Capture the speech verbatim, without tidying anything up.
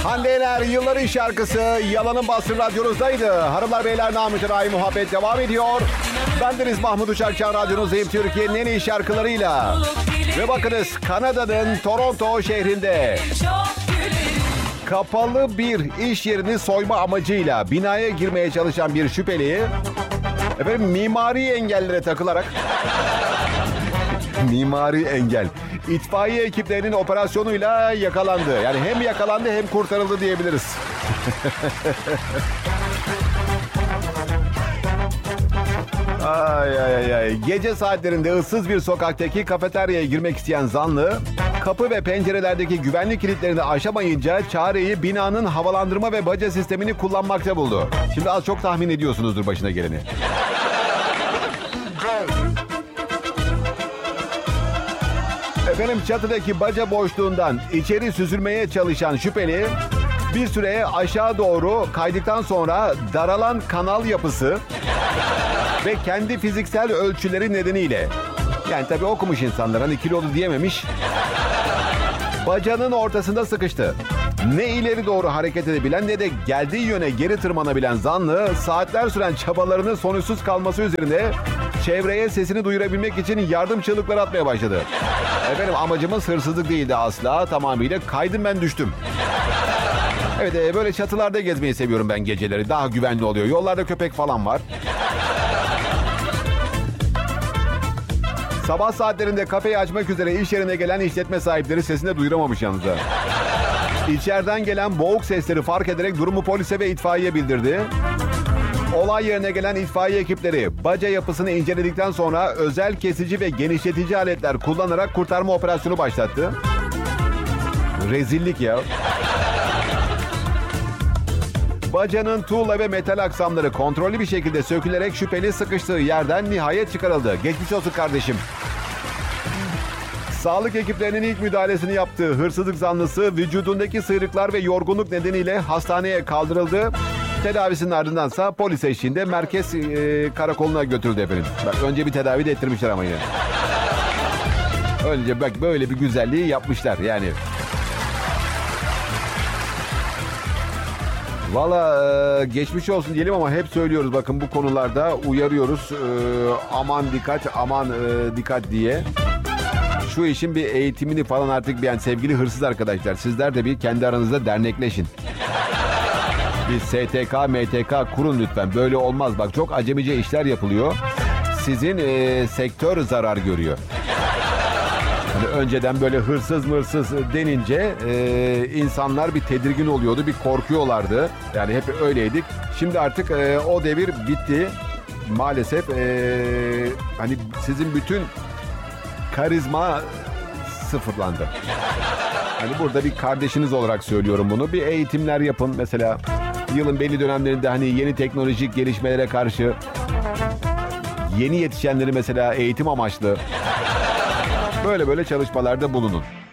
Hande Yener yılların şarkısı Yalanın Bastı radyonuzdaydı. Hanımlar beyler, namı Ray muhabbet devam ediyor. Bendeniz Mahmut Uçakçan, radyonuzdayım Türkiye'nin en iyi şarkılarıyla. Ve bakınız, Kanada'nın Toronto şehrinde kapalı bir iş yerini soyma amacıyla binaya girmeye çalışan bir şüpheli efendim mimari engellere takılarak mimari engel itfaiye ekiplerinin operasyonuyla yakalandı. Yani hem yakalandı hem kurtarıldı diyebiliriz. Ay ay ay. Gece saatlerinde ıssız bir sokaktaki kafeteryaya girmek isteyen zanlı, kapı ve pencerelerdeki güvenlik kilitlerini aşamayınca çareyi binanın havalandırma ve baca sistemini kullanmakta buldu. Şimdi az çok tahmin ediyorsunuzdur başına geleni. Efendim, çatıdaki baca boşluğundan içeri süzülmeye çalışan şüpheli bir süre aşağı doğru kaydıktan sonra daralan kanal yapısı ve kendi fiziksel ölçüleri nedeniyle, yani tabii okumuş insanlar, hani kilolu diyememiş, bacanın ortasında sıkıştı. Ne ileri doğru hareket edebilen ne de geldiği yöne geri tırmanabilen zanlı, saatler süren çabalarının sonuçsuz kalması üzerine çevreye sesini duyurabilmek için yardım çığlıkları atmaya başladı. Efendim, amacımız hırsızlık değildi asla, tamamıyla kaydım ben düştüm. Evet, böyle çatılarda gezmeyi seviyorum ben geceleri, daha güvenli oluyor. Yollarda köpek falan var. Sabah saatlerinde kafeyi açmak üzere iş yerine gelen işletme sahipleri sesini duyuramamış yalnız ha. İçeriden gelen boğuk sesleri fark ederek durumu polise ve itfaiye bildirdi. Olay yerine gelen itfaiye ekipleri baca yapısını inceledikten sonra özel kesici ve genişletici aletler kullanarak kurtarma operasyonu başlattı. Rezillik ya. Bacanın tuğla ve metal aksamları kontrollü bir şekilde sökülerek şüpheli sıkıştığı yerden nihayet çıkarıldı. Geçmiş olsun kardeşim. Sağlık ekiplerinin ilk müdahalesini yaptığı hırsızlık zanlısı vücudundaki sıyrıklar ve yorgunluk nedeniyle hastaneye kaldırıldı. Tedavisinin ardındansa polis eşliğinde merkez e, karakoluna götürüldü efendim. Bak, önce bir tedavi de ettirmişler ama yine. Önce bak böyle bir güzelliği yapmışlar yani. Valla e, geçmiş olsun diyelim ama hep söylüyoruz, bakın bu konularda uyarıyoruz. E, aman dikkat, aman e, dikkat diye. Şu işin bir eğitimini falan artık, yani sevgili hırsız arkadaşlar, sizler de bir kendi aranızda dernekleşin. Bir S T K, M T K kurun lütfen. Böyle olmaz. Bak, çok acemice işler yapılıyor. Sizin e, sektör zarar görüyor. Yani önceden böyle hırsız mırsız denince e, insanlar bir tedirgin oluyordu, bir korkuyorlardı. Yani hep öyleydik. Şimdi artık e, o devir bitti. Maalesef e, hani sizin bütün karizma sıfırlandı. Hani burada bir kardeşiniz olarak söylüyorum bunu. Bir eğitimler yapın mesela. Yılın belli dönemlerinde hani yeni teknolojik gelişmelere karşı yeni yetişenleri mesela eğitim amaçlı böyle böyle çalışmalarda bulunun.